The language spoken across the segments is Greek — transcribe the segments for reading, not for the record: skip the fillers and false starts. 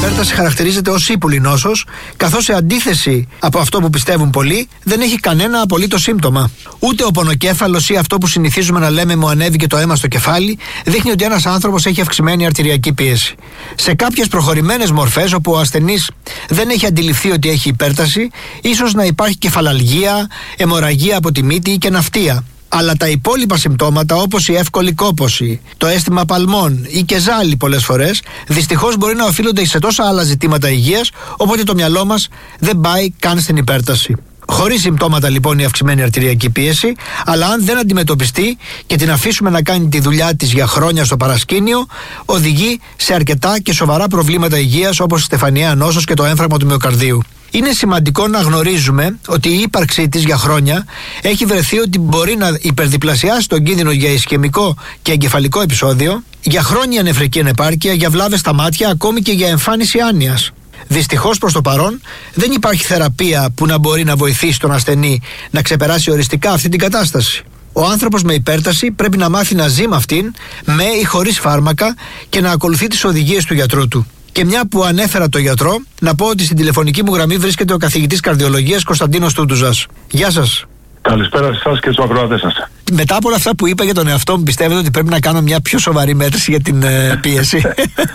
υπέρταση χαρακτηρίζεται ως ύπουλη νόσος, καθώς σε αντίθεση από αυτό που πιστεύουν πολλοί, δεν έχει κανένα απολύτως σύμπτωμα. Ούτε ο πονοκέφαλος ή αυτό που συνηθίζουμε να λέμε μου ανέβηκε το αίμα στο κεφάλι, δείχνει ότι ένας άνθρωπος έχει αυξημένη αρτηριακή πίεση. Σε κάποιες προχωρημένες μορφές, όπου ο ασθενής δεν έχει αντιληφθεί ότι έχει υπέρταση, ίσως να υπάρχει κεφαλαλγία, αιμορραγία από τη μύτη ή και ναυτία. Αλλά τα υπόλοιπα συμπτώματα, όπως η εύκολη κόπωση, το αίσθημα παλμών ή και ζάλι πολλές φορές, δυστυχώς μπορεί να οφείλονται σε τόσα άλλα ζητήματα υγείας, οπότε το μυαλό μας δεν πάει καν στην υπέρταση. Χωρίς συμπτώματα λοιπόν η αυξημένη αρτηριακή πίεση, αλλά αν δεν αντιμετωπιστεί και την αφήσουμε να κάνει τη δουλειά της για χρόνια στο παρασκήνιο, οδηγεί σε αρκετά και σοβαρά προβλήματα υγείας, όπως η στεφανιαία νόσος και το έμφραγμα του μυοκαρδίου. Είναι σημαντικό να γνωρίζουμε ότι η ύπαρξή της για χρόνια έχει βρεθεί ότι μπορεί να υπερδιπλασιάσει τον κίνδυνο για ισκαιμικό και εγκεφαλικό επεισόδιο, για χρόνια νεφρική ανεπάρκεια, για βλάβες στα μάτια, ακόμη και για εμφάνιση άνοιας. Δυστυχώς προς το παρόν δεν υπάρχει θεραπεία που να μπορεί να βοηθήσει τον ασθενή να ξεπεράσει οριστικά αυτή την κατάσταση. Ο άνθρωπος με υπέρταση πρέπει να μάθει να ζει με αυτήν, με ή χωρίς φάρμακα, και να ακολουθεί τις οδηγίες του γιατρού του. Και μια που ανέφερα το γιατρό, να πω ότι στην τηλεφωνική μου γραμμή βρίσκεται ο καθηγητής καρδιολογίας Κωνσταντίνος Τούντουζας. Γεια σας. Καλησπέρα σε εσάς και στους ακροατές σας. Μετά από όλα αυτά που είπα για τον εαυτό μου, πιστεύετε ότι πρέπει να κάνω μια πιο σοβαρή μέτρηση για την πίεση?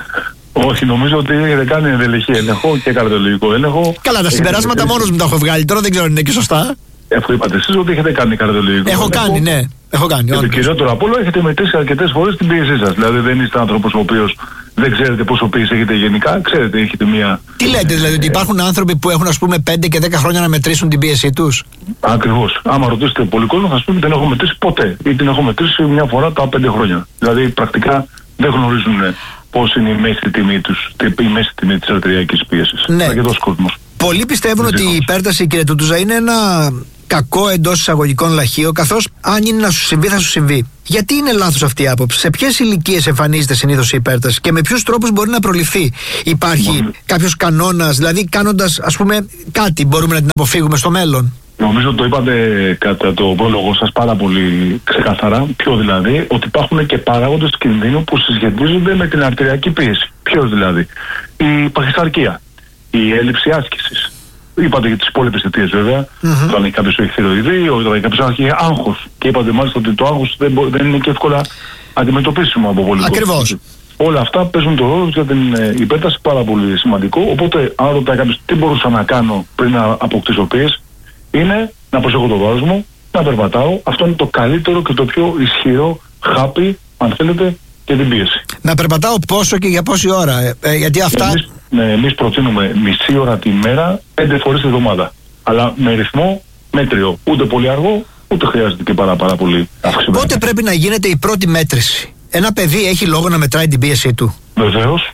Όχι, νομίζω ότι έχετε κάνει ενδελεχή έλεγχο και καρδιολογικό έλεγχο. Καλά, τα συμπεράσματα μόνος μου τα έχω βγάλει. Τώρα δεν ξέρω αν είναι και σωστά. Αφού είπατε εσείς ότι έχετε κάνει καρδιολογικό έλεγχο. Έχω κάνει, ναι. Έχω κάνει. Και το κυριότερο απ' όλα, έχετε μετρήσει αρκετές φορές την πίεσή σας. Δηλαδή δεν είστε άνθρωπος ο οποίος δεν ξέρετε πόσο πίεση έχετε γενικά. Ξέρετε, έχετε μία. Τι λέτε, δηλαδή, ότι υπάρχουν άνθρωποι που έχουν, ας πούμε, 5 και 10 χρόνια να μετρήσουν την πίεσή τους? Ακριβώς. Άμα ρωτήσετε πολύ κόσμο, θα σας πούμε ότι δεν έχω μετρήσει ποτέ. Ή την έχω μετρήσει μια φορά τα 5 χρόνια. Δηλαδή πρακτικά δεν γνωρίζουν πώς είναι η μέση τιμή τους, η μέση τιμή της αρτηριακής πίεσης. Ναι. Αρκετός κόσμος. Πολλοί πιστεύουν ότι η υπέρταση, κύριε Τούντουζα, είναι ένα κακό εντός εισαγωγικών λαχείο, καθώς αν είναι να σου συμβεί, θα σου συμβεί. Γιατί είναι λάθος αυτή η άποψη? Σε ποιες ηλικίες εμφανίζεται συνήθως η υπέρταση και με ποιους τρόπους μπορεί να προληφθεί? Υπάρχει κάποιος κανόνας, δηλαδή κάνοντας, ας πούμε, κάτι μπορούμε να την αποφύγουμε στο μέλλον? Νομίζω ότι το είπατε κατά το πρόλογο σας πάρα πολύ ξεκαθαρά. Ποιο δηλαδή? Ότι υπάρχουν και παράγοντες κινδύνου που συσχετίζονται με την αρτηριακή πίεση. Ποιος δηλαδή? Η παχυσαρκία, η έλλειψη άσκησης. Είπατε για τις υπόλοιπες αιτίες βέβαια. Όταν κάποιος έχει θηροειδή, όταν κάποιος έχει άγχος. Και είπατε μάλιστα ότι το άγχος δεν είναι και εύκολα αντιμετωπίσιμο από πολλοί. Ακριβώς. Όλα αυτά παίζουν το ρόλο για την υπέρταση, πάρα πολύ σημαντικό. Οπότε, αν ρωτάει κάποιος τι μπορούσα να κάνω πριν να αποκτήσω πίεση, είναι να προσέχω το βάρος μου, να περπατάω. Αυτό είναι το καλύτερο και το πιο ισχυρό χάπι, αν θέλετε, για την πίεση. Να περπατάω πόσο και για πόση ώρα? Γιατί αυτά. Εμείς προτείνουμε μισή ώρα τη μέρα, 5 φορές τη εβδομάδα. Αλλά με ρυθμό μέτριο. Ούτε πολύ αργό, ούτε χρειάζεται και πάρα πολύ αυξημένο. Πότε πρέπει να γίνεται η πρώτη μέτρηση? Ένα παιδί έχει λόγο να μετράει την πίεσή του? Βεβαίως.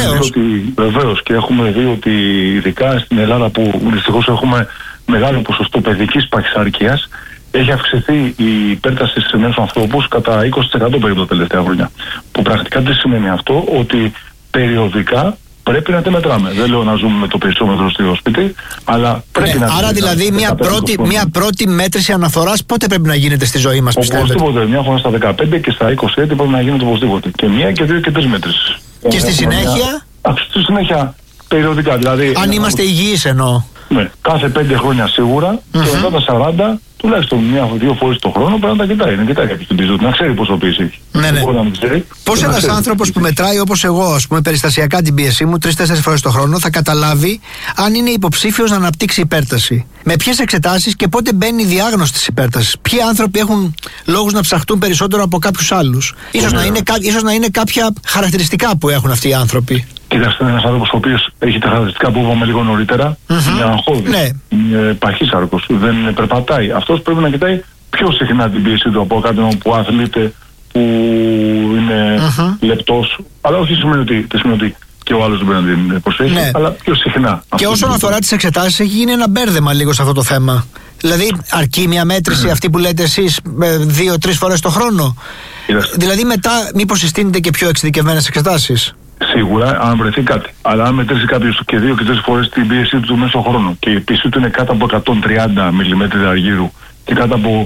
Βεβαίως. Και έχουμε δει ότι ειδικά στην Ελλάδα, που δυστυχώς έχουμε μεγάλο ποσοστό παιδικής παχυσαρκίας, έχει αυξηθεί η υπέρταση σε νέους ανθρώπους κατά 20% περίπου τα τελευταία χρόνια. Που πρακτικά τι σημαίνει αυτό? Ότι περιοδικά πρέπει να τη μετράμε. Δεν λέω να ζούμε με το περισσότερο στο σπίτι, αλλά πρέπει να. Άρα δηλαδή μια πρώτη μέτρηση αναφοράς πότε πρέπει να γίνεται στη ζωή μας, πιστεύετε? Οπωσδήποτε. Μια φορά στα 15 και στα 20 έτη πρέπει να γίνεται οπωσδήποτε. Και μία και δύο και τρεις μέτρησεις. Και στη συνέχεια? Στη συνέχεια περιοδικά. Δηλαδή, αν είμαστε υγιείς εννοώ. Ναι, κάθε 5 χρόνια σίγουρα και μετά τα 40, τουλάχιστον μία-δύο φορές το χρόνο πρέπει να τα κοιτάει. Να κοιτάει κάποιος την πίεση του, να ξέρει πόσο πίεση έχει. Ναι. Πώς ένας άνθρωπος που μετράει όπως εγώ, ας πούμε, περιστασιακά την πίεσή μου 3-4 φορές το χρόνο, θα καταλάβει αν είναι υποψήφιος να αναπτύξει υπέρταση? Με ποιες εξετάσεις και πότε μπαίνει η διάγνωση της υπέρτασης? Ποιοι άνθρωποι έχουν λόγους να ψαχτούν περισσότερο από κάποιους άλλους? Ίσως να είναι κάποια χαρακτηριστικά που έχουν αυτοί οι άνθρωποι. Κοιτάξτε, ένας άνθρωπος ο οποίος έχει τα χαρακτηριστικά που είπαμε λίγο νωρίτερα, είναι αγχώδης, είναι παχύσαρκος, δεν περπατάει. Αυτός πρέπει να κοιτάει πιο συχνά την πίεση του από κάποιον που αθλείται, που είναι λεπτός. Αλλά όχι σημαίνει ότι και ο άλλος δεν πρέπει να την προσέχει, αλλά πιο συχνά. Και όσον αφορά τις εξετάσεις, έχει γίνει ένα μπέρδεμα λίγο σε αυτό το θέμα. Δηλαδή, αρκεί μια μέτρηση αυτή που λέτε εσείς 2-3 φορές το χρόνο? Δηλαδή, μετά, μήπως συστήνετε και πιο εξειδικευμένες εξετάσεις? Σίγουρα, αν βρεθεί κάτι. Αλλά αν μετρήσει κάποιος και 2 και 3 φορές την πίεσή του μέσω χρόνο και η πίεση του είναι κάτω από 130 μιλιμέτρια αργύρου και κάτω από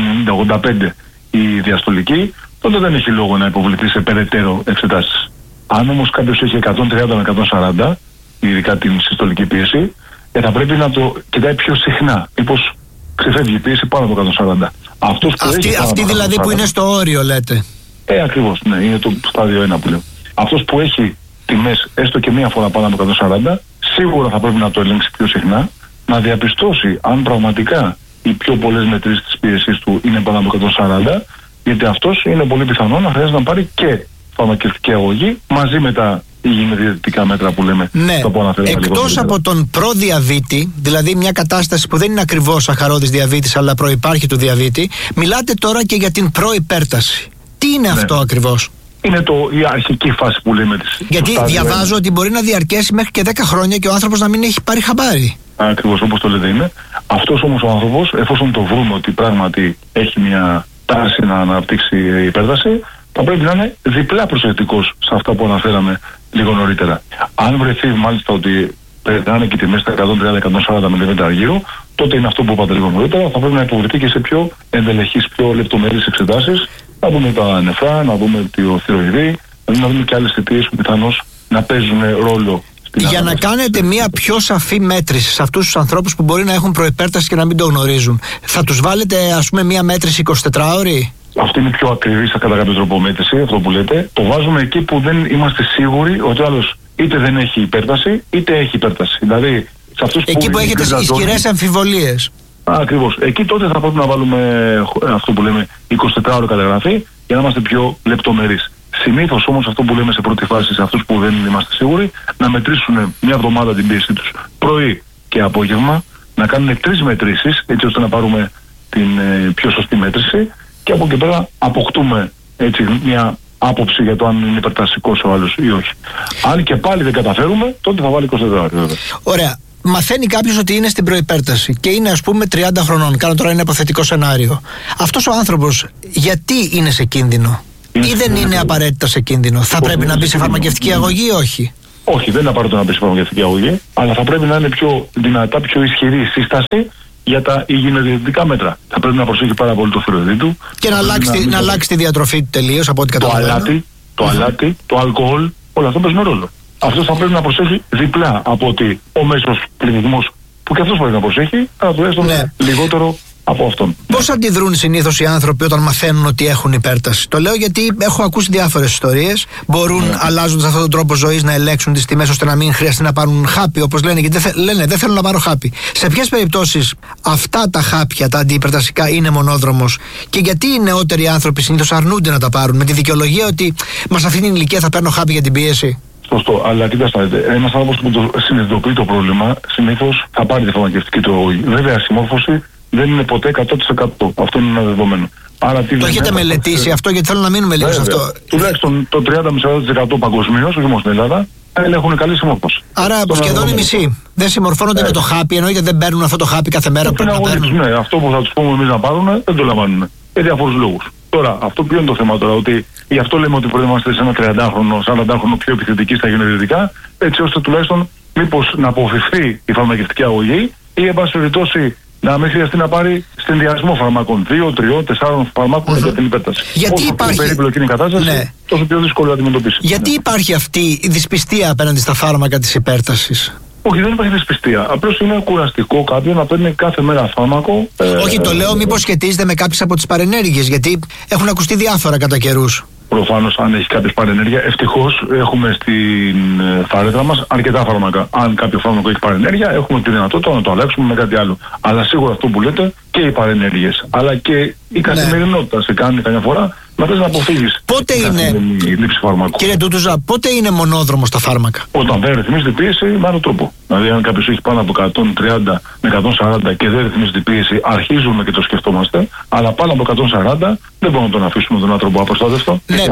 85 η διαστολική, τότε δεν έχει λόγο να υποβληθεί σε περαιτέρω εξετάσεις. Αν όμως κάποιος έχει 130 με 140, ειδικά την συστολική πίεση, θα πρέπει να το κοιτάει πιο συχνά. Μήπως ξεφεύγει η πίεση πάνω από 140. Αυτή δηλαδή που είναι στο όριο, λέτε. Ακριβώς, ναι, είναι το στάδιο 1 που λέω. Αυτός που έχει τιμές έστω και μία φορά πάνω από 140, σίγουρα θα πρέπει να το ελέγξει πιο συχνά, να διαπιστώσει αν πραγματικά οι πιο πολλές μετρήσεις της πίεσης του είναι πάνω από 140, γιατί αυτός είναι πολύ πιθανό να χρειάζεται να πάρει και φαρμακευτική αγωγή μαζί με τα υγιεινοδιαιτητικά μέτρα που λέμε. Ναι, εκτός από τον προδιαβήτη, δηλαδή μια κατάσταση που δεν είναι ακριβώς σαχαρώδης διαβήτης αλλά προϋπάρχει του διαβήτη, μιλάτε τώρα και για την προϋπέρταση. Τι είναι αυτό ακριβώς? Είναι η αρχική φάση που λέμε της. Γιατί διαβάζω ότι μπορεί να διαρκέσει μέχρι και 10 χρόνια και ο άνθρωπος να μην έχει πάρει χαμπάρι. Ακριβώς όπως το λέτε είναι. Αυτός όμως ο άνθρωπος, εφόσον το βρούμε ότι πράγματι έχει μια τάση να αναπτύξει υπέρταση, θα πρέπει να είναι διπλά προσεκτικός σε αυτά που αναφέραμε λίγο νωρίτερα. Αν βρεθεί μάλιστα ότι περνάνε και τιμές στα 130-140 μιλιμέτρα αργύρου, τότε είναι αυτό που είπατε λίγο νωρίτερα, θα πρέπει να υποβληθεί και σε πιο ενδελεχείς, πιο λεπτομερείς εξετάσεις, να δούμε τα νεφρά, να δούμε το θηροειδή, να δούμε και άλλες αιτίες που πιθανώς να παίζουν ρόλο. Για να κάνετε μια πιο σαφή μέτρηση σε αυτούς τους ανθρώπους που μπορεί να έχουν προϋπέρταση και να μην το γνωρίζουν, θα τους βάλετε ας πούμε μια μέτρηση 24ωρη? Αυτή είναι πιο ακριβή κατά κάποιο τρόπο μέτρηση, αυτό που λέτε. Το βάζουμε εκεί που δεν είμαστε σίγουροι ότι ο άλλος είτε δεν έχει υπέρταση είτε έχει υπέρταση. Δηλαδή, σε αυτούς εκεί που έχετε ισχυρές αμφιβολίες. Ακριβώς. Εκεί τότε θα πρέπει να βάλουμε αυτό που λέμε 24ωρη καταγραφή για να είμαστε πιο λεπτομερείς. Συνήθως όμως αυτό που λέμε σε πρώτη φάση σε αυτούς που δεν είμαστε σίγουροι, να μετρήσουν μια εβδομάδα την πίεση τους πρωί και απόγευμα, να κάνουν 3 μετρήσεις έτσι ώστε να πάρουμε την πιο σωστή μέτρηση και από εκεί πέρα αποκτούμε έτσι μια άποψη για το αν είναι υπερτασικός ο άλλος ή όχι. Αν και πάλι δεν καταφέρουμε, τότε θα βάλει 24 ώρες. Ωραία. Μαθαίνει κάποιος ότι είναι στην προϋπέρταση και είναι ας πούμε 30 χρονών. Κάνω τώρα ένα υποθετικό σενάριο. Αυτός ο άνθρωπος γιατί είναι σε κίνδυνο? Ή δεν είναι απαραίτητα σε κίνδυνο? Θα πρέπει να μπει σε φαρμακευτική αγωγή ή όχι? Όχι, δεν είναι απαραίτητο να μπει σε φαρμακευτική αγωγή, αλλά θα πρέπει να είναι πιο δυνατά, πιο ισχυρή η σύσταση για τα υγιεινοδιαιτητικά μέτρα. Θα πρέπει να προσέχει πάρα πολύ το θηροειδή του. Και να αλλάξει τη διατροφή του τελείως από ό,τι καταλαβαίνω. Το αλάτι, το αλκοόλ, όλα αυτά παίζουν ρόλο. Αυτό θα πρέπει να προσέχει διπλά από ότι ο μέσος πληθυσμός που και αυτός μπορεί να προσέχει, αλλά τουλάχιστον λιγότερο από αυτόν. Πώς αντιδρούν συνήθως οι άνθρωποι όταν μαθαίνουν ότι έχουν υπέρταση? Το λέω γιατί έχω ακούσει διάφορες ιστορίες. Μπορούν αλλάζοντας αυτόν τον τρόπο ζωής να ελέγξουν τις τιμές ώστε να μην χρειαστεί να πάρουν χάπι, όπως λένε, γιατί λένε δεν θέλω να πάρω χάπι. Σε ποιες περιπτώσεις αυτά τα χάπια, τα αντιυπερτασικά, είναι μονόδρομος και γιατί οι νεότεροι άνθρωποι συνήθως αρνούνται να τα πάρουν με τη δικαιολογία ότι μα σε αυτήν την ηλικία θα παίρνω χάπι για την πίεση? Σωστό, αλλά κοιτάξτε, ένας άνθρωπος που το συνειδητοποιεί το πρόβλημα συνήθως θα πάρει τη φαρμακευτική του αγωγή. Βέβαια, η συμμόρφωση δεν είναι ποτέ 100%. Αυτό είναι ένα δεδομένο. Άρα, το έχετε μελετήσει αυτό, γιατί θέλω να μείνουμε λίγο σε αυτό? Τουλάχιστον το 30-40% παγκοσμίως, όχι μόνο στην Ελλάδα, έχουν καλή συμμόρφωση. Άρα σχεδόν οι μισοί δεν συμμορφώνονται με το χάπι, ενώ γιατί δεν παίρνουν αυτό το χάπι κάθε μέρα που πρέπει να παίρνουν. Ναι, αυτό που θα τους πούμε εμείς να πάρουν δεν το λαμβάνουν. Για διάφορους λόγους. Τώρα, αυτό ποιο είναι το θέμα τώρα, ότι γι' αυτό λέμε ότι πρέπει να είμαστε σε ένα 30χρονο, 40χρονο πιο επιθετικοί στα υγειοδιαιτητικά, έτσι ώστε τουλάχιστον μήπως να αποφευθεί η φαρμακευτική αγωγή ή εν πάση περιπτώσει να μην χρειαστεί να πάρει συνδυασμό φαρμάκων 2, 3, 4 φαρμάκων για την υπέρταση. Γιατί όσο υπάρχει πιο περίπλοκη είναι η κατάσταση, τόσο πιο δύσκολο να αντιμετωπίσει. Γιατί υπάρχει αυτή η δυσπιστία απέναντι στα φάρμακα της υπέρτασης? Όχι, δεν υπάρχει δυσπιστία. Απλώς είναι κουραστικό κάποιον να παίρνει κάθε μέρα φάρμακο. Όχι, το λέω μήπως σχετίζεται με κάποιες από τις παρενέργειες, γιατί έχουν ακουστεί διάφορα κατά καιρούς. Προφανώς, αν έχει κάποια παρενέργεια, ευτυχώς έχουμε στην φάρετρα μας αρκετά φάρμακα. Αν κάποιο φάρμακο έχει παρενέργεια, έχουμε τη δυνατότητα να το αλλάξουμε με κάτι άλλο. Αλλά σίγουρα αυτό που λέτε, και οι παρενέργειες, αλλά και η καθημερινότητα σε κάνει καμιά φορά να θες να αποφύγεις. Πότε είναι, λήψη φαρμάκου. Κύριε Τούτουζα, πότε είναι μονόδρομος τα φάρμακα? Όταν δεν ρυθμίζεται η πίεση με άλλο τρόπο. Δηλαδή, αν κάποιος έχει πάνω από 130 με 140 και δεν ρυθμίζεται η πίεση, αρχίζουμε και το σκεφτόμαστε. Αλλά πάνω από 140 δεν μπορούμε να τον αφήσουμε τον άνθρωπο απροστάτευτο. Ναι,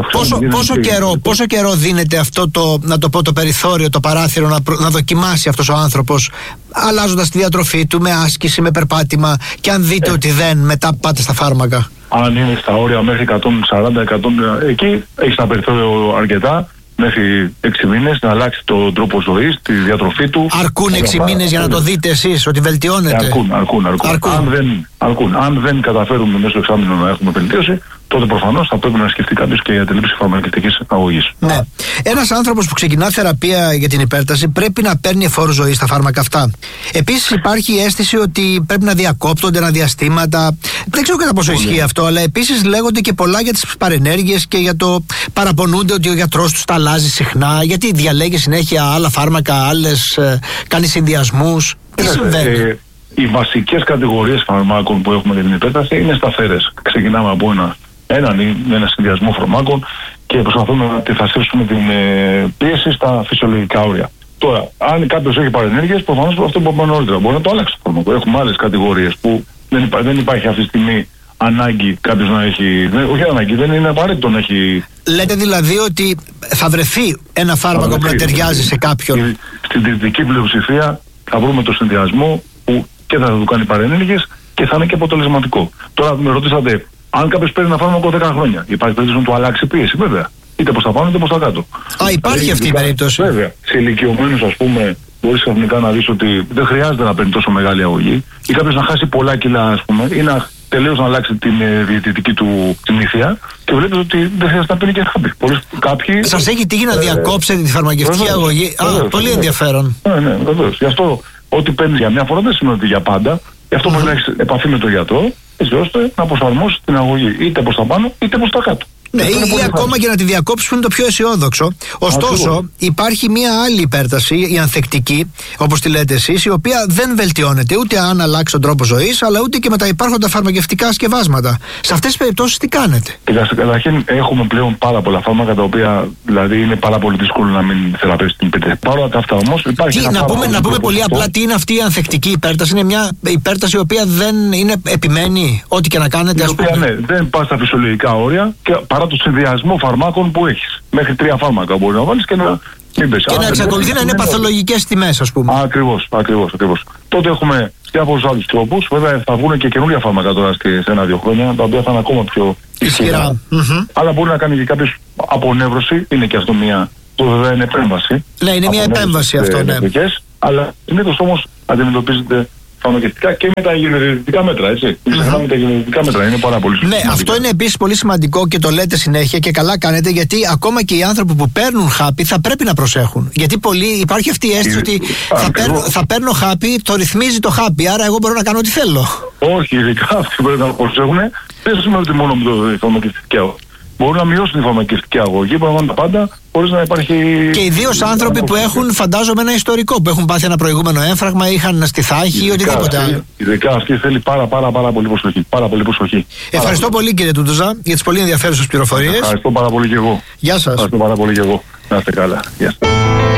πόσο καιρό δίνεται αυτό το, να το πω, το περιθώριο, το παράθυρο να δοκιμάσει αυτός ο άνθρωπος, αλλάζοντας τη διατροφή του με άσκηση, με περπάτημα, και αν δείτε ότι δεν, μετά πάτε στα φάρμακα? Αν είναι στα όρια μέχρι 140-100, εκεί έχει ένα περιθώριο αρκετά, μέχρι 6 μήνες, να αλλάξει τον τρόπο ζωής, τη διατροφή του. Αρκούν 6 μήνες για να το δείτε εσείς ότι βελτιώνεται? Αρκούν. Αν δεν καταφέρουμε μέσα στο εξάμηνο να έχουμε βελτίωση, τότε προφανώς θα πρέπει να σκεφτεί κάποιος και για τη λήψη φαρμακευτικής αγωγής. Ναι. Ένας άνθρωπος που ξεκινά θεραπεία για την υπέρταση πρέπει να παίρνει εφόρου ζωή στα φάρμακα αυτά. Επίσης υπάρχει η αίσθηση ότι πρέπει να διακόπτονται ένα διαστήματα. Δεν ξέρω κατά πόσο ισχύει αυτό, αλλά επίσης λέγονται και πολλά για τις παρενέργειες και για το παραπονούνται ότι ο γιατρός τους τα αλλάζει συχνά. Γιατί διαλέγει συνέχεια άλλα φάρμακα, άλλες, κάνει συνδυασμούς. Τι συμβαίνει? Οι βασικές κατηγορίες φαρμάκων που έχουμε για την υπέρταση είναι σταθερές. Ξεκινάμε από ένα συνδυασμό φαρμάκων και προσπαθούμε να αντιθασίσουμε την πίεση στα φυσιολογικά όρια. Τώρα, αν κάποιος έχει παρενέργειες, προφανώς αυτό που είπαμε νωρίτερα μπορεί να το αλλάξει το φάρμακο. Έχουμε άλλες κατηγορίες που δεν υπάρχει αυτή τη στιγμή ανάγκη κάποιος να έχει. Όχι ανάγκη, δεν είναι απαραίτητο να έχει. Λέτε δηλαδή ότι θα βρεθεί ένα φάρμακο που να ταιριάζει σε κάποιον. Στην δυτική πλειοψηφία θα βρούμε το συνδυασμό που και θα του κάνει παρενέργειες και θα είναι και αποτελεσματικό. Τώρα με ρωτήσατε, αν κάποιος παίρνει ένα φάρμακο 10 χρόνια, υπάρχει περίπτωση να του αλλάξει πίεση, βέβαια. Είτε προς τα πάνω είτε προς τα κάτω. Υπάρχει αυτή η περίπτωση. Βέβαια. Σε ηλικιωμένους, ας πούμε, μπορείς ξαφνικά να δεις ότι δεν χρειάζεται να παίρνει τόσο μεγάλη αγωγή, ή κάποιος να χάσει πολλά κιλά, ας πούμε, ή να τελείως να αλλάξει την διαιτητική του συνήθεια και βλέπεις ότι δεν χρειάζεται να παίρνει και κάποιοι. Σας έχει τύχει να διακόψετε τη φαρμακευτική αγωγή? Πολύ ενδιαφέρον. Ναι, βεβαίως. Γι' αυτό ό,τι παίρνεις για μια φορά δεν σημαίνει ότι για πάντα. Γι' αυτό πρέπει να έχεις επαφή με τον γιατρό, έτσι ώστε να προσαρμόσεις την αγωγή είτε προς τα πάνω είτε προς τα κάτω. Ναι, ή ακόμα και να τη διακόψεις που είναι το πιο αισιόδοξο. Ωστόσο, υπάρχει μία άλλη υπέρταση, η ανθεκτική, όπως τη λέτε εσείς, η οποία δεν βελτιώνεται ούτε αν αλλάξει τον τρόπο ζωής, αλλά ούτε και με τα υπάρχοντα φαρμακευτικά σκευάσματα. Σε αυτές τις περιπτώσεις τι κάνετε? Καταρχήν, έχουμε πλέον πάρα πολλά φάρμακα τα οποία δηλαδή είναι πάρα πολύ δύσκολο να μην θεραπεύσει την υπέρταση. Παρόλα αυτά όμως υπάρχει. Να πούμε πολύ απλά τι είναι αυτή η ανθεκτική υπέρταση. Είναι μια υπέρταση η οποία δεν είναι επιμένει, ό,τι και να κάνετε. Η οποία ναι, δεν πάει στα φυσιολογικά όρια και παρά το συνδυασμό φαρμάκων που έχεις. Μέχρι 3 φάρμακα μπορεί να βάλεις και να μην πέσει. Και να εξακολουθεί να είναι παθολογικές τιμές, ας πούμε. Ακριβώς. Τότε έχουμε διάφορους άλλους τρόπους. Βέβαια θα βγουν και καινούργια φάρμακα τώρα σε 1-2 χρόνια, τα οποία θα είναι ακόμα πιο ισχυρά. Αλλά μπορεί να κάνει και κάποιος απονεύρωση. Είναι και αυτό μια. Το βέβαια είναι επέμβαση. Ναι, είναι μια επέμβαση αυτό, ναι. Αλλά συνήθως όμως αντιμετωπίζεται φαρμακευτικά και με τα υγειονομικά μέτρα, έτσι. Ξεχνάμε τα υγειονομικά μέτρα, είναι πάρα πολύ σημαντικό. Ναι, αυτό είναι επίσης πολύ σημαντικό και το λέτε συνέχεια και καλά κάνετε, γιατί ακόμα και οι άνθρωποι που παίρνουν χάπι θα πρέπει να προσέχουν. Γιατί υπάρχει αυτή η αίσθηση ότι θα παίρνω χάπι, το ρυθμίζει το χάπι, άρα εγώ μπορώ να κάνω ό,τι θέλω. Όχι, ειδικά αυτοί πρέπει να προσέχουν. Δεν σημαίνει ότι μόνο με το φαρμακευτικό. Μπορούν να μειώσουν τη φαρμακευτική αγωγή, μπορούν να κάνουν τα πάντα χωρίς να υπάρχει. Και ιδίως άνθρωποι που έχουν, φαντάζομαι, ένα ιστορικό, που έχουν πάθει ένα προηγούμενο έμφραγμα, είχαν στη θάχη ή οτιδήποτε άλλο. Ειδικά αυτή θέλει πάρα πολύ προσοχή. Ευχαριστώ πολύ, κύριε Τούντοζα, για τις πολύ ενδιαφέρουσες πληροφορίες. Ευχαριστώ πάρα πολύ και εγώ. Γεια σας. Ευχαριστώ πάρα πολύ και εγώ. Να είστε καλά. Γεια σας.